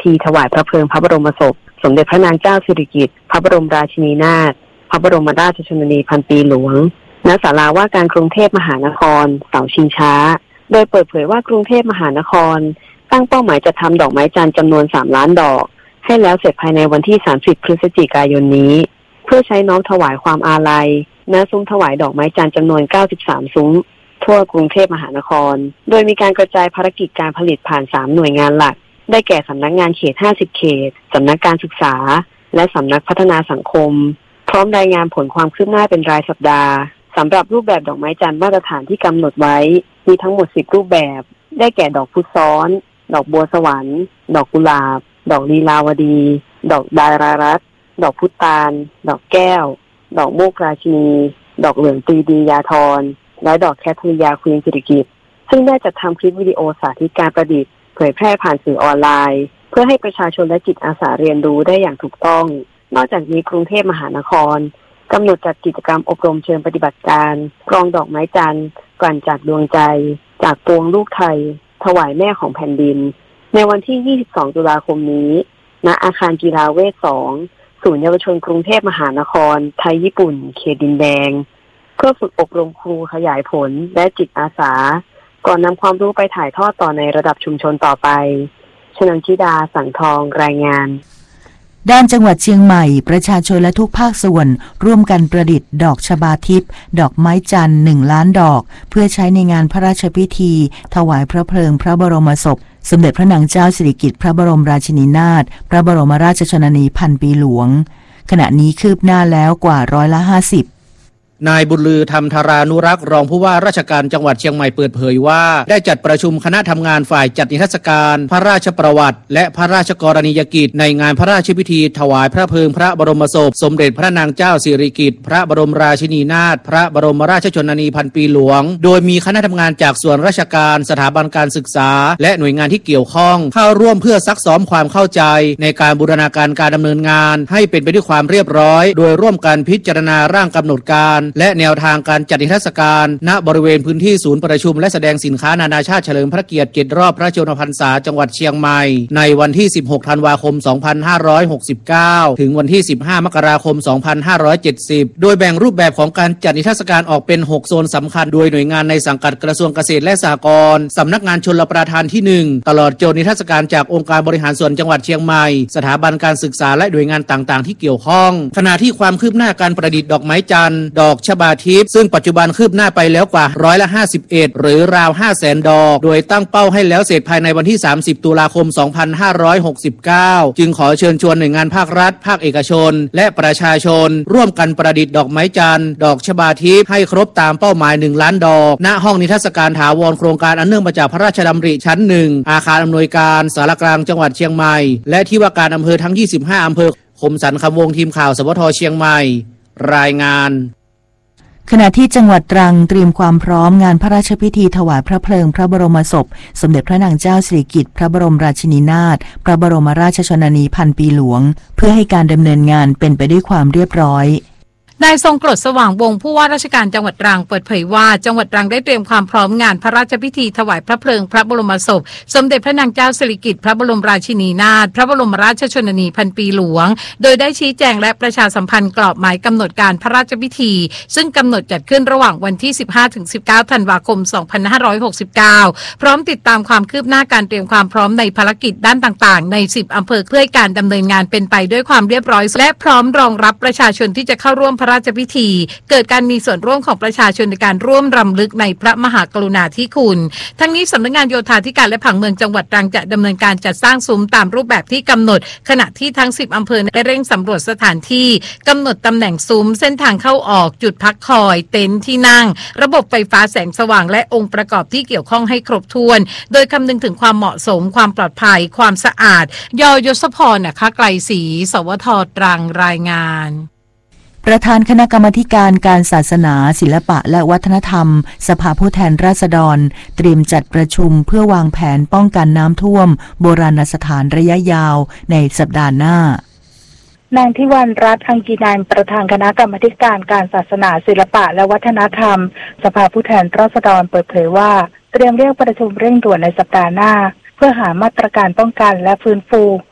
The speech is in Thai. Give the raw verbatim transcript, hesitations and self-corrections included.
ธีถวายพระเพลิงพระบรมศพสมเด็จพระนางเจ้าสิริกิติ์พระบรมราชินีนาถพระบรมราชชนนีพันปีหลวงณศาลาว่าการกรุงเทพมหานครเสาชิงช้าโดยเปิดเผยว่ากรุงเทพมหานครตั้งเป้าหมายจะทำดอกไม้จันทร์จำนวนสามล้านดอกให้แล้วเสร็จภายในวันที่สามสิบพฤศจิกายนนี้เพื่อใช้น้อมถวายความอาลัยณซุ้มถวายดอกไม้จันทร์จำนวนเก้าสิบสามซุ้มทั่วกรุงเทพมหานครโดยมีการกระจายภารกิจการผลิตผ่านสามหน่วยงานหลักได้แก่สำนักงานเขตห้าสิบเขตสำนักการศึกษาและสำนักพัฒนาสังคมพร้อมรายงานผลความคืบหน้าเป็นรายสัปดาห์สำหรับรูปแบบดอกไม้จันทร์มาตรฐานที่กำหนดไว้มีทั้งหมดสิบรูปแบบได้แก่ดอกพุซ้อนดอกบัวสวรรค์ดอกกุหลาบดอกลีลาวดีดอกดารารัตน์ดอกพุตานดอกแก้วดอกโมกราชินีดอกเหลืองตรีดียาธรและดอกแคทริยาควีนสิริกิติ์ซึ่งได้จัดทำคลิปวิดีโอสาธิตการประดิษฐ์เผยแพร่ผ่านสื่อออนไลน์เพื่อให้ประชาชนและจิตอาสาเรียนรู้ได้อย่างถูกต้องนอกจากนี้กรุงเทพมหานครกำหนดจัดกิจกรรมอบรมเชิงปฏิบัติการกรองดอกไม้จันทร์กลั่นจากดวงใจจากปวงลูกไทยถวายแม่ของแผ่นดินในวันที่ยี่สิบสองตุลาคมนี้ณอาคารกีฬาเวทสองศูนย์เยาวชนกรุงเทพมหานครไทยญี่ปุ่นเขตดินแดงเพื่อฝึกอบรมครูขยายผลและจิตอาสาก่อนนำความรู้ไปถ่ายทอดต่อในระดับชุมชนต่อไปชนันทิดาสังทองรายงานด้านจังหวัดเชียงใหม่ประชาชนและทุกภาคส่วนร่วมกันประดิษฐ์ดอกชบาทิพย์ดอกไม้จันทร์หนึ่งล้านดอกเพื่อใช้ในงานพระราชพิธีถวายพระเพลิงพระบรมศพสมเด็จพระนางเจ้าสิริกิติ์พระบรมราชินีนาถพระบรมราชชนนีพันปีหลวงขณะนี้คืบหน้าแล้วกว่าร้อยละห้าสิบนายบุญลือธรรมธารานุรักษ์รองผู้ว่าราชการจังหวัดเชียงใหม่เปิดเผยว่าได้จัดประชุมคณะทำงานฝ่ายจัดนิทรรศการพระราชประวัติและพระราชกรณียกิจในงานพระราชพิธีถวายพระเพลิงพระบรมศพสมเด็จพระนางเจ้าสิริกิติ์พระบรมราชินีนาถพระบรมราชชนนีพันปีหลวงโดยมีคณะทำงานจากส่วนราชการสถาบันการศึกษาและหน่วยงานที่เกี่ยวข้องเข้าร่วมเพื่อซักซ้อมความเข้าใจในการบูรณาการการดำเนินงานให้เป็นไปด้วยความเรียบร้อยโดยร่วมกันพิจารณาร่างกำหนดการและแนวทางการจัดนิทรรศการณบริเวณพื้นที่ศูนย์ประชุมและแสดงสินค้านานาชาติเฉลิมพระเกียรติเจ็ดรอบพระชนมพรรษาจังหวัดเชียงใหม่ในวันที่สิบหกธันวาคมสองพันห้าร้อยหกสิบเก้าถึงวันที่สิบห้ามกราคมสองพันห้าร้อยเจ็ดสิบโดยแบ่งรูปแบบของการจัดนิทรรศการออกเป็นหกโซนสำคัญโดยหน่วยงานในสังกัดกระทรวงเกษตรและสหกรณ์สำนักงานชลประทานที่หนึ่งตลอดจนนิทรรศการจากองค์การบริหารส่วนจังหวัดเชียงใหม่สถาบันการศึกษาและหน่วยงานต่างๆที่เกี่ยวข้องขณะที่ความคืบหน้าการประดิษฐ์ดอกไม้จันทร์ดอกชบาทิพย์ซึ่งปัจจุบันคืบหน้าไปแล้วกว่าร้อยละห้าสิบเอ็ดหรือราว ห้าแสน ดอกโดยตั้งเป้าให้แล้วเสร็จภายในวันที่สามสิบตุลาคมสองพันห้าร้อยหกสิบเก้าจึงขอเชิญชวนหน่วยงานภาครัฐภาคเอกชนและประชาชนร่วมกันประดิษฐ์ดอกไม้จันทร์ดอกชบาทิพย์ให้ครบตามเป้าหมายหนึ่งล้านดอกณห้องนิทรรศการถาวรโครงการอันเนื่องมาจากพระราชดำริชั้นหนึ่งอาคารอำนวยการสารกลางจังหวัดเชียงใหม่และที่ว่าการอำเภอทั้งยี่สิบห้าอำเภอคมสันคำวงทีมข่าวสวทเชียงใหม่รายงานขณะที่จังหวัดตรังเตรียมความพร้อมงานพระราชพิธีถวายพระเพลิงพระบรมศพสมเด็จพระนางเจ้าสิริกิติ์พระบรมราชินีนาถพระบรมราชชนนีพันปีหลวงเพื่อให้การดำเนินงานเป็นไปด้วยความเรียบร้อยนายทรงกรดสว่างวงศ์ผู้ว่าราชการจังหวัดตรังเปิดเผยว่าจังหวัดตรังได้เตรียมความพร้อมงานพระราชพิธีถวายพระเพลิงพระบรมศพสมเด็จพระนางเจ้าสิริกิติ์พระบรมราชินีนาถพระบรมราชชนนีพันปีหลวงโดยได้ชี้แจงและประชาสัมพันธ์กรอบหมายกำหนดการพระราชพิธีซึ่งกำหนดจัดขึ้นระหว่างวันที่ สิบห้าถึงสิบเก้า ธันวาคม สองพันห้าร้อยหกสิบเก้าพร้อมติดตามความคืบหน้าการเตรียมความพร้อมในภารกิจด้านต่างๆในสิบอำเภอเพื่อให้การดำเนินงานเป็นไปด้วยความเรียบร้อยและพร้อมรองรับประชาชนที่จะเข้าร่วมพระราชพิธีเกิดการมีส่วนร่วมของประชาชนในการร่วมรำลึกในพระมหากรุณาธิคุณทั้งนี้สำนักงานโยธาธิการและผังเมืองจังหวัดตรังจะดำเนินการจัดสร้างซุ้มตามรูปแบบที่กำหนดขณะที่ทั้งสิบอำเภอได้เร่งสำรวจสถานที่กำหนดตำแหน่งซุ้มเส้นทางเข้าออกจุดพักคอยเต็นท์ที่นั่งระบบไฟฟ้าแสงสว่างและองค์ประกอบที่เกี่ยวข้องให้ครบถ้วนโดยคำนึงถึงความเหมาะสมความปลอดภัยความสะอาดยยศพรนะคะไกลศรีสวทตรังรายงานประธานคณะกรรมาการการศาสนาศิลปะและวัฒนธรรมสภาผู้แทนราษฎรเตรียมจัดประชุมเพื่อวางแผนป้องกันน้ำท่วมโบราณสถานระยะยาวในสัปดาห์หน้านางทิวรรณรัตน์อังกีนันท์ประธานคณะกรรมาการการศาสนาศิลปะและวัฒนธรรมสภาผู้แทนราษฎรเปิดเผยว่าเตรียมเรียกประชุมเร่งด่วนในสัปดาห์หน้าเพื่อหามาตรการป้องกันและฟื้นฟู